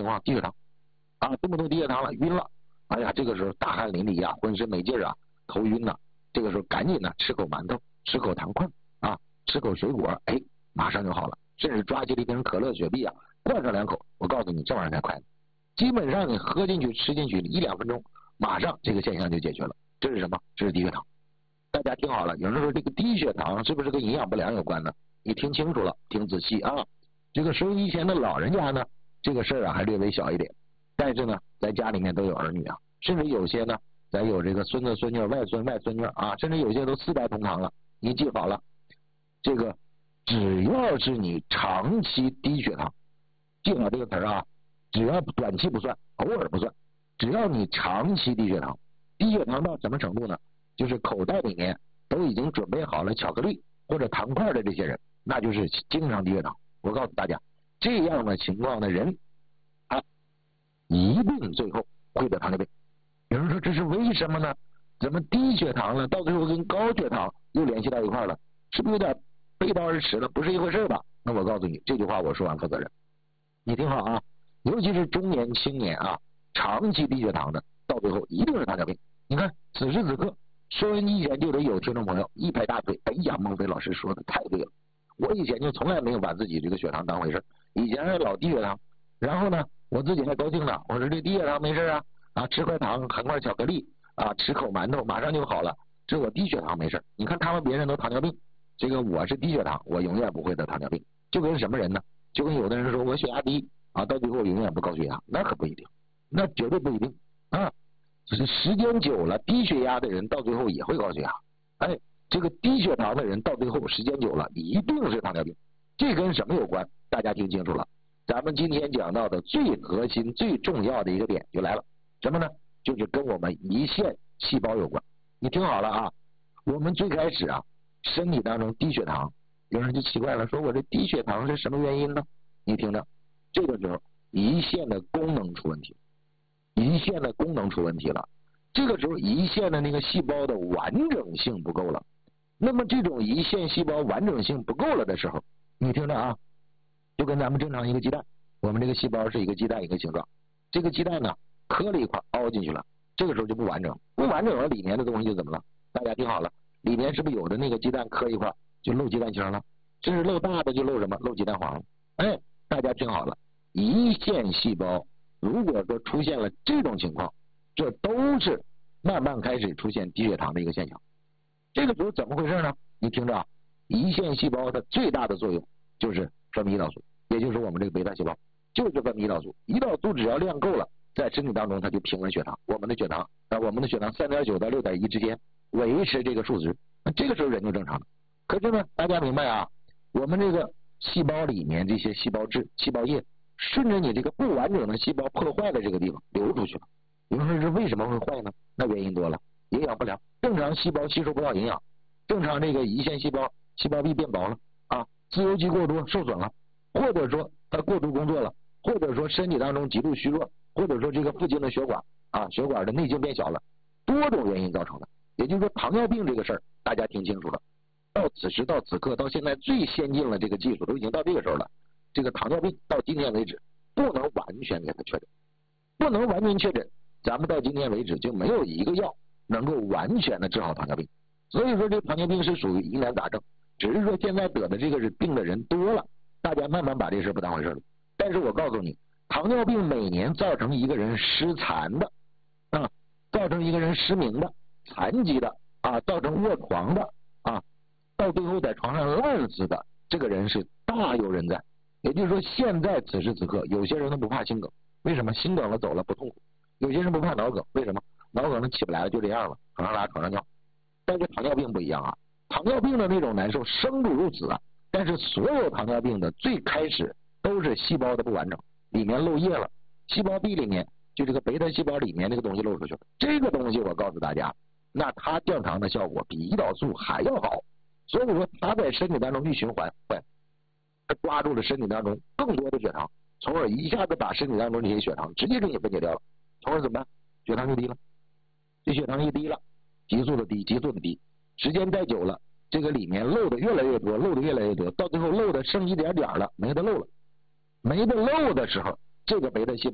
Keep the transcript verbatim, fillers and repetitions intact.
况？低血糖啊，这么多低血糖了，晕了，哎呀，这个时候大汗淋漓啊，浑身没劲啊，头晕呐、啊，这个时候赶紧呢吃口馒头，吃口糖块啊，吃口水果，哎，马上就好了。甚至抓起了一瓶可乐、雪碧啊，灌上两口，我告诉你，这玩意儿才快。基本上你喝进去、吃进去一两分钟，马上这个现象就解决了。这是什么？这是低血糖。大家听好了，有人说这个低血糖是不是跟营养不良有关呢？你听清楚了，听仔细啊。这个收音机前的老人家呢，这个事儿啊还略微小一点，但是呢，在家里面都有儿女啊，甚至有些呢，咱有这个孙子、孙女、外孙、外孙女啊，甚至有些都四代同堂了。你记好了，这个只要是你长期低血糖，记好这个词儿啊，只要短期不算，偶尔不算，只要你长期低血糖，低血糖到什么程度呢？就是口袋里面都已经准备好了巧克力或者糖块的这些人，那就是经常低血糖。我告诉大家，这样的情况的人啊，一定最后会得糖尿病。有人说这是为什么呢？怎么低血糖了，到最后跟高血糖又联系到一块了？是不是有点背道而驰了？不是一回事吧？那我告诉你，这句话我说完负责任。你听好啊，尤其是中年青年啊，长期低血糖的，到最后一定是糖尿病。你看此时此刻收音机前就得有听众朋友一拍大腿，哎呀，孟非老师说的太对了，我以前就从来没有把自己这个血糖当回事，以前是老低血糖，然后呢我自己还高兴了，我说这低血糖没事啊，啊吃块糖含块巧克力啊，吃口馒头马上就好了，这我低血糖没事。你看他们别人都糖尿病，这个我是低血糖，我永远不会得糖尿病。就跟什么人呢？就跟有的人说我血压低啊，到最后我永远不高血压，那可不一定，那绝对不一定啊。就是时间久了，低血压的人到最后也会高血压。哎，这个低血糖的人到最后时间久了，一定是糖尿病。这跟什么有关？大家听清楚了。咱们今天讲到的最核心、最重要的一个点就来了，什么呢？就是跟我们胰腺细胞有关。你听好了啊，我们最开始啊，身体当中低血糖，有人就奇怪了，说我这低血糖是什么原因呢？你听着，这个时候胰腺的功能出问题。胰腺的功能出问题了，这个时候胰腺的那个细胞的完整性不够了。那么这种胰腺细胞完整性不够了的时候，你听着啊，就跟咱们正常一个鸡蛋，我们这个细胞是一个鸡蛋一个形状，这个鸡蛋呢磕了一块凹进去了，这个时候就不完整，不完整了，里面的东西就怎么了？大家听好了，里面是不是有的那个鸡蛋磕一块就漏鸡蛋清了，甚至漏大的就漏什么？漏鸡蛋黄了。哎，大家听好了，胰腺细胞如果说出现了这种情况，这都是慢慢开始出现低血糖的一个现象。这个时候怎么回事呢？你听着啊，胰腺细胞的最大的作用就是分泌胰岛素，也就是我们这个贝塔细胞就是分泌胰岛素。胰岛素只要量够了，在身体当中它就平稳血糖。我们的血糖啊，我们的血糖 三点九 到 六点一 之间维持这个数值，那这个时候人就正常了。可是呢，大家明白啊，我们这个细胞里面这些细胞质、细胞液顺着你这个不完整的细胞破坏的这个地方流出去了。有人说这为什么会坏呢？那原因多了，营养不良，正常细胞吸收不到营养，正常这个胰腺细胞细胞壁变薄了啊，自由基过多受损了，或者说它过度工作了，或者说身体当中极度虚弱，或者说这个附近的血管啊血管的内径变小了，多种原因造成的。也就是说糖尿病这个事儿大家听清楚了，到此时到此刻到现在最先进了这个技术都已经到这个时候了，这个糖尿病到今天为止不能完全给它确诊，不能完全确诊，咱们到今天为止就没有一个药能够完全的治好糖尿病。所以说这糖尿病是属于疑难杂症，只是说现在得的这个病的人多了，大家慢慢把这事不当回事了。但是我告诉你，糖尿病每年造成一个人失残的啊，造成一个人失明的、残疾的啊，造成卧床的啊，到最后在床上烂死的，这个人是大有人在。也就是说现在此时此刻有些人都不怕心梗，为什么？心梗了走了不痛苦。有些人不怕脑梗，为什么？脑梗了起不来了就这样了，床上拉床上尿。但是糖尿病不一样啊，糖尿病的那种难受生不如死啊。但是所有糖尿病的最开始都是细胞的不完整，里面漏液了，细胞壁里面就这个贝塔细胞里面那个东西漏出去了，这个东西我告诉大家，那它降糖的效果比胰岛素还要好。所以说它在身体当中一循环，它抓住了身体当中更多的血糖，从而一下子把身体当中这些血糖直接给你分解掉了，从而怎么办？血糖就低了。这血糖一低了，急速的低，急速的低，时间再久了，这个里面漏的越来越多，漏的越来越多，到最后漏的剩一点点了，没得漏了。没得漏的时候，这个贝塔细胞